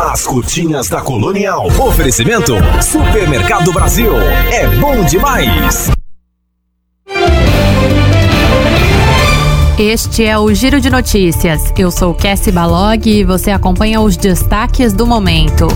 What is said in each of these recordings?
As curtinhas da Colonial. Oferecimento Supermercado Brasil. É bom demais. Este é o Giro de Notícias. Eu sou Cassie Balog e você acompanha os destaques do momento.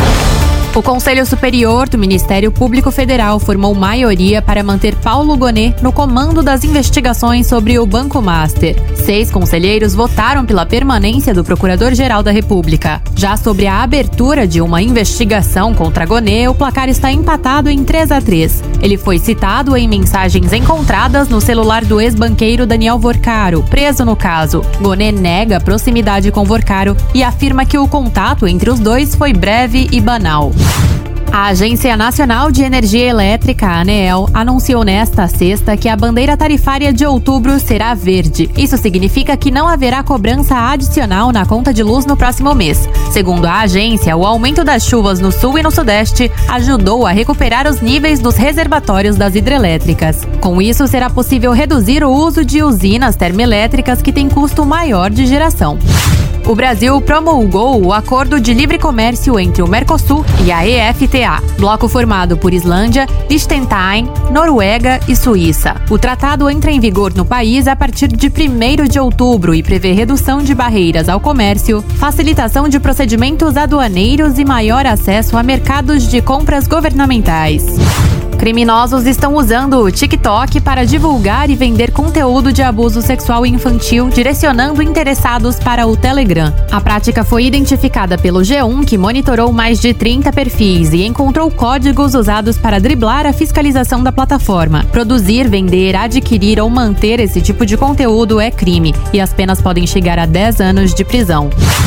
O Conselho Superior do Ministério Público Federal formou maioria para manter Paulo Gonet no comando das investigações sobre o Banco Master. 6 conselheiros votaram pela permanência do Procurador-Geral da República. Já sobre a abertura de uma investigação contra Gonet, o placar está empatado em 3-3. Ele foi citado em mensagens encontradas no celular do ex-banqueiro Daniel Vorcaro, preso no caso. Gonet nega proximidade com Vorcaro e afirma que o contato entre os dois foi breve e banal. A Agência Nacional de Energia Elétrica, a ANEEL, anunciou nesta sexta que a bandeira tarifária de outubro será verde. Isso significa que não haverá cobrança adicional na conta de luz no próximo mês. Segundo a agência, o aumento das chuvas no sul e no sudeste ajudou a recuperar os níveis dos reservatórios das hidrelétricas. Com isso, será possível reduzir o uso de usinas termoelétricas que têm custo maior de geração. O Brasil promulgou o Acordo de Livre Comércio entre o Mercosul e a EFTA, bloco formado por Islândia, Liechtenstein, Noruega e Suíça. O tratado entra em vigor no país a partir de 1º de outubro e prevê redução de barreiras ao comércio, facilitação de procedimentos aduaneiros e maior acesso a mercados de compras governamentais. Criminosos estão usando o TikTok para divulgar e vender conteúdo de abuso sexual infantil, direcionando interessados para o Telegram. A prática foi identificada pelo G1, que monitorou mais de 30 perfis e encontrou códigos usados para driblar a fiscalização da plataforma. Produzir, vender, adquirir ou manter esse tipo de conteúdo é crime, e as penas podem chegar a 10 anos de prisão.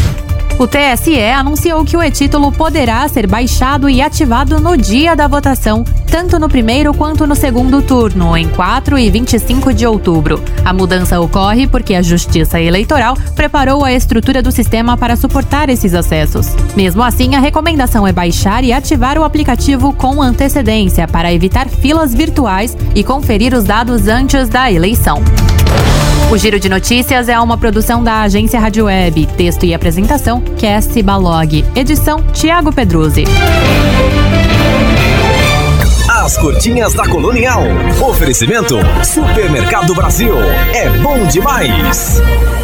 O TSE anunciou que o e-título poderá ser baixado e ativado no dia da votação, tanto no primeiro quanto no segundo turno, em 4 e 25 de outubro. A mudança ocorre porque a Justiça Eleitoral preparou a estrutura do sistema para suportar esses acessos. Mesmo assim, a recomendação é baixar e ativar o aplicativo com antecedência para evitar filas virtuais e conferir os dados antes da eleição. O Giro de Notícias é uma produção da Agência Rádio Web. Texto e apresentação, Cassie Balog. Edição, Tiago Pedruzzi. As curtinhas da Colonial. Oferecimento Supermercado Brasil. É bom demais.